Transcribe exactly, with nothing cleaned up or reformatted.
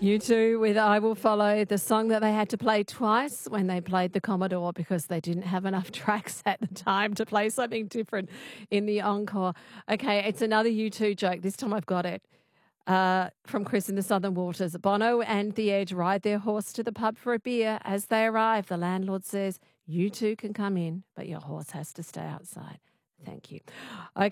U two with I Will Follow, the song that they had to play twice when they played the Commodore because they didn't have enough tracks at the time to play something different in the encore. Okay, it's another U two joke. This time I've got it. Uh, from Chris in the Southern Waters. Bono and The Edge ride their horse to the pub for a beer. As they arrive, the landlord says, "You two can come in, but your horse has to stay outside." Thank you. Okay.